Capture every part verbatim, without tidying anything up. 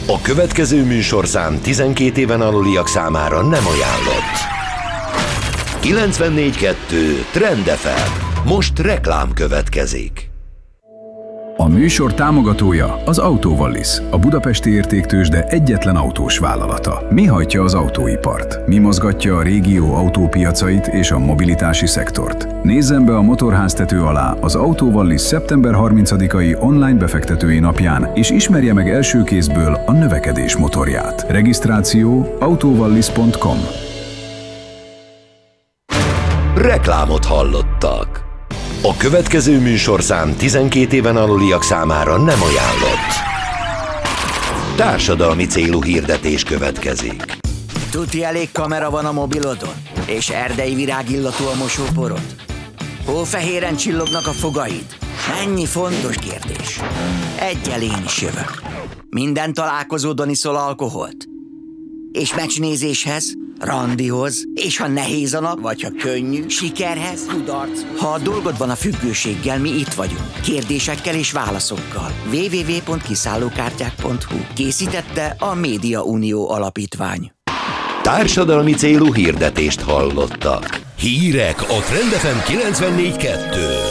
A következő műsorszám tizenkét éven aluliak számára nem ajánlott. kilencvennégy kettő Trend ef em. Most reklám következik. A műsor támogatója az Autovallis, a budapesti értéktőzsde egyetlen autós vállalata. Mi hajtja az autóipart? Mi mozgatja a régió autópiacait és a mobilitási szektort? Nézzen be a motorháztető alá az Autovallis szeptember harmincadikai online befektetői napján, és ismerje meg első kézből a növekedés motorját. Regisztráció autovallis pont com. Reklámot hallottak. A következő műsorszám tizenkét éven aluliak számára nem ajánlott. Társadalmi célú hirdetés következik. Tuti elég kamera van a mobilodon? És erdei virágillatú a mosóporod? Hófehéren csillognak a fogaid? Mennyi fontos kérdés. Egyel én is jövök. Minden találkozódon iszol alkoholt? És meccsnézéshez, randihoz, és ha nehéz a nap, vagy ha könnyű, sikerhez, kudarc. Ha a dolgod van a függőséggel, mi itt vagyunk. Kérdésekkel és válaszokkal. double-u double-u double-u pont kiszállókártyák pont hu. Készítette a Média Unió Alapítvány. Társadalmi célú hirdetést hallottak. Hírek a Trend ef em kilencvennégy kettőn.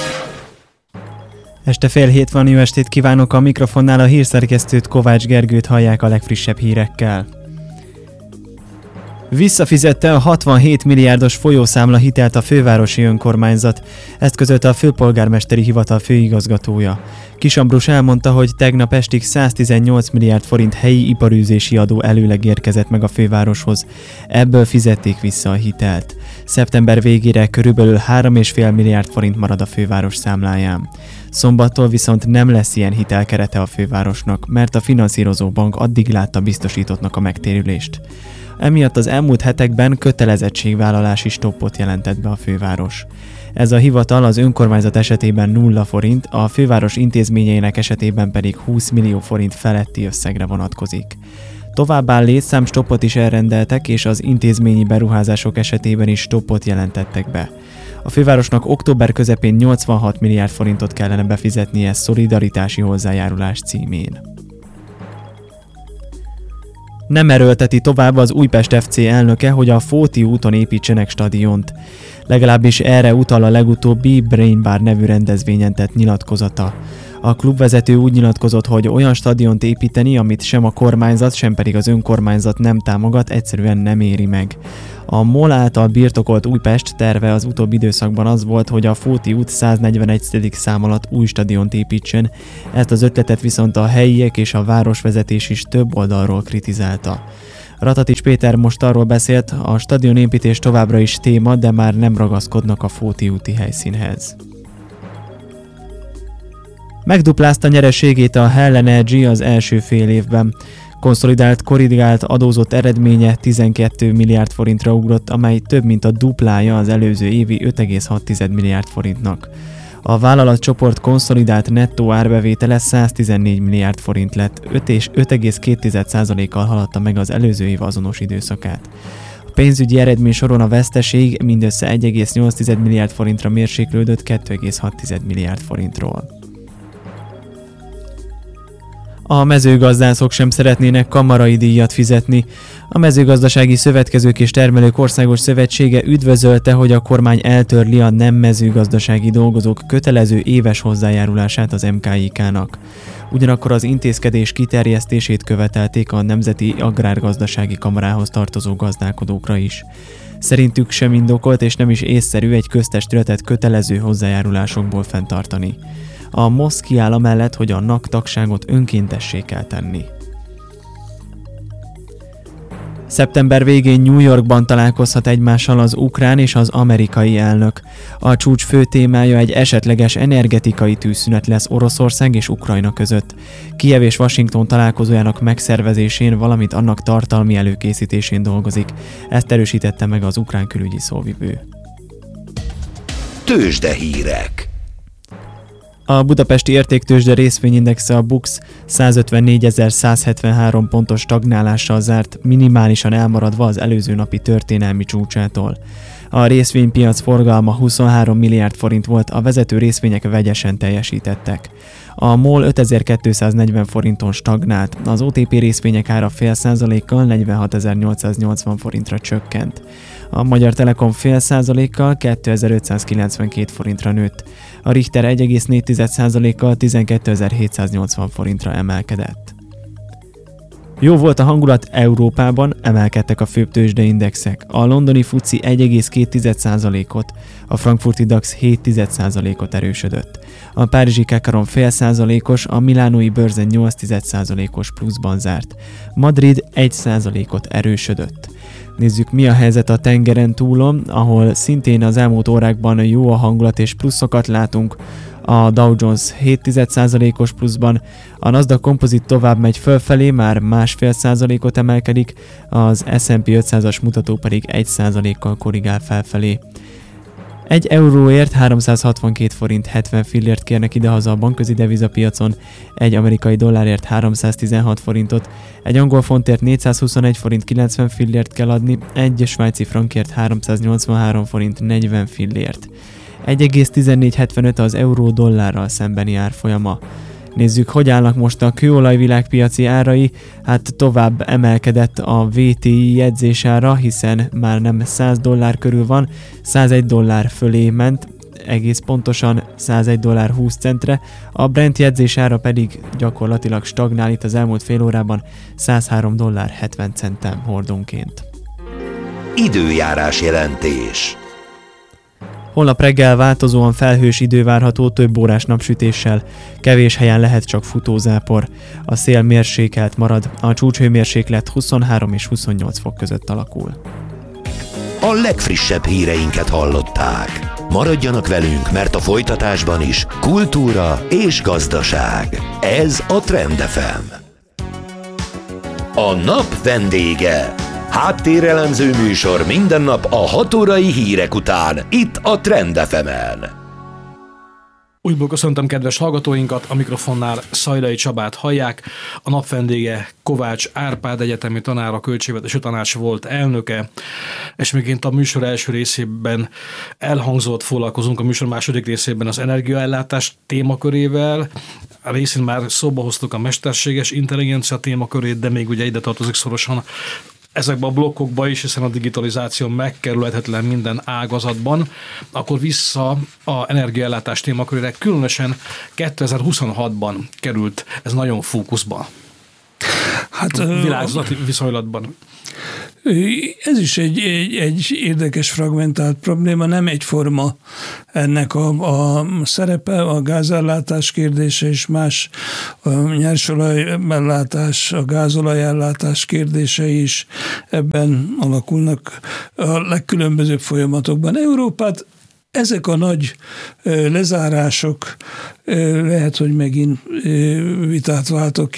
Este fél hét van, jó estét kívánok, a mikrofonnál a hírszerkesztőt, Kovács Gergőt hallják a legfrissebb hírekkel. Visszafizette a hatvanhét milliárdos folyószámla hitelt a fővárosi önkormányzat, ezt közölte a főpolgármesteri hivatal főigazgatója. Kiss Ambrus elmondta, hogy tegnap estig száztizennyolc milliárd forint helyi iparűzési adó előleg érkezett meg a fővároshoz. Ebből fizették vissza a hitelt. Szeptember végére körülbelül három egész öt milliárd forint marad a főváros számláján. Szombattól viszont nem lesz ilyen hitelkerete a fővárosnak, mert a finanszírozó bank addig látta biztosítottnak a megtérülést. Emiatt az elmúlt hetekben kötelezettségvállalási stoppot jelentett be a főváros. Ez a hivatal az önkormányzat esetében nulla forint, a főváros intézményeinek esetében pedig húsz millió forint feletti összegre vonatkozik. Továbbá létszámstoppot is elrendeltek, és az intézményi beruházások esetében is stoppot jelentettek be. A fővárosnak október közepén nyolcvanhat milliárd forintot kellene befizetnie szolidaritási hozzájárulás címén. Nem erőlteti tovább az Újpest ef cé elnöke, hogy a Fóti úton építsenek stadiont. Legalábbis erre utal a legutóbbi Brain Bar nevű rendezvényen tett nyilatkozata. A klubvezető úgy nyilatkozott, hogy olyan stadiont építeni, amit sem a kormányzat, sem pedig az önkormányzat nem támogat, egyszerűen nem éri meg. A MOL által birtokolt Újpest terve az utóbbi időszakban az volt, hogy a Fóti út száznegyvenegyedik szám alatt új stadiont építsen. Ezt az ötletet viszont a helyiek és a városvezetés is több oldalról kritizálta. Ratatics Péter most arról beszélt, a stadionépítés továbbra is téma, de már nem ragaszkodnak a Fóti úti helyszínhez. Megduplázta nyereségét a Hell Energy az első fél évben. Konszolidált, korrigált adózott eredménye tizenkét milliárd forintra ugrott, amely több mint a duplája az előző évi öt egész hat milliárd forintnak. A vállalatcsoport konszolidált nettó árbevétele száztizennégy milliárd forint lett, öt egész két százalékkal haladta meg az előző év azonos időszakát. A pénzügyi eredmény soron a veszteség mindössze egy egész nyolc milliárd forintra mérséklődött két egész hat milliárd forintról. A mezőgazdászok sem szeretnének kamarai díjat fizetni. A Mezőgazdasági Szövetkezők és Termelők Országos Szövetsége üdvözölte, hogy a kormány eltörli a nem mezőgazdasági dolgozók kötelező éves hozzájárulását az em ká i ká-nak. Ugyanakkor az intézkedés kiterjesztését követelték a Nemzeti Agrárgazdasági Kamarához tartozó gazdálkodókra is. Szerintük sem indokolt és nem is észszerű egy köztestületet kötelező hozzájárulásokból fenntartani. A MOSZ kiáll amellett, hogy a nak tagságot önkéntessé kell tenni. Szeptember végén New Yorkban találkozhat egymással az ukrán és az amerikai elnök. A csúcs fő témája egy esetleges energetikai tűzszünet lesz Oroszország és Ukrajna között. Kijev és Washington találkozójának megszervezésén, valamint annak tartalmi előkészítésén dolgozik. Ezt erősítette meg az ukrán külügyi szóvivő. Tőzsdehírek. A budapesti értéktőzsde részvényindexe, a BUX százötvennégyezer-százhetvenhárom pontos stagnálással zárt, minimálisan elmaradva az előző napi történelmi csúcsától. A részvénypiac forgalma huszonhárom milliárd forint volt, a vezető részvények vegyesen teljesítettek. A MOL ötezer-kétszáznegyven forinton stagnált, az o té pé részvények ára fél százalékkal negyvenhatezer-nyolcszáznyolcvan forintra csökkent. A Magyar Telekom fél százalékkal kétezer-ötszázkilencvenkét forintra nőtt. A Richter egy egész négy százalékkal tizenkétezer-hétszáznyolcvan forintra emelkedett. Jó volt a hangulat Európában, emelkedtek a főbb tőzsdeindexek. A londoni fuci egy egész két százalékot, a frankfurti dax hét százalékot erősödött. A párizsi Kakaron fél százalékos, a milánói bőrzen nyolc százalékos pluszban zárt. Madrid egy százalékot erősödött. Nézzük, mi a helyzet a tengeren túlon, ahol szintén az elmúlt órákban jó a hangulat és pluszokat látunk. A Dow Jones hét százalékos pluszban, a Nasdaq Composite tovább megy fölfelé, már másfél százalékot emelkedik, az es and pé ötszázas mutató pedig egy százalékkal korrigál felfelé. Egy euróért háromszázhatvankét forint hetven fillért kérnek idehaza a bankközi devizapiacon, egy amerikai dollárért háromszáztizenhat forintot, egy angol fontért négyszázhuszonegy forint kilencven fillért kell adni, egy svájci frankért háromszáznyolcvanhárom forint negyven fillért. egy egész tizennégy hetvenöt az euró dollárral szembeni árfolyama. Nézzük, hogy állnak most a kőolaj világpiaci árai. Hát tovább emelkedett a vé té i jegyzésára, hiszen már nem száz dollár körül van, százegy dollár fölé ment, egész pontosan százegy dollár húsz centre, a Brent jegyzésára pedig gyakorlatilag stagnál itt az elmúlt fél órában százhárom dollár hetven centen hordónként. Időjárás jelentés. Holnap reggel változóan felhős idő várható több órás napsütéssel, kevés helyen lehet csak futózápor. A szél mérsékelt marad, a csúcshőmérséklet huszonhárom és huszonnyolc fok között alakul. A legfrissebb híreinket hallották. Maradjanak velünk, mert a folytatásban is kultúra és gazdaság. Ez a Trend ef em. A nap vendége. Háttérelemző műsor minden nap a hat órai hírek után, itt a Trend ef emen. Újból köszöntöm kedves hallgatóinkat, a mikrofonnál Szajdai Csabát hallják, a nap vendége Kovács Árpád egyetemi tanár, a Költségvetési Tanács volt elnöke, és miként a műsor első részében elhangzott, foglalkozunk a műsor második részében az energiaellátás témakörével, a részén már szóba hoztuk a mesterséges intelligencia témakörét, de még ugye ide tartozik szorosan ezekben a blokkokban is, hiszen a digitalizáció megkerülhetetlen minden ágazatban, akkor vissza a energiaellátás témakörére, különösen kétezer-huszonhatban került ez nagyon fókuszba. Hát világzati viszonylatban. Ez is egy, egy, egy érdekes fragmentált probléma, nem egyforma ennek a, a szerepe, a gázellátás kérdése és más a nyersolajellátás, a gázolajellátás kérdései is ebben alakulnak a legkülönbözőbb folyamatokban. Európát ezek a nagy lezárások lehet, hogy megint vitát váltok ki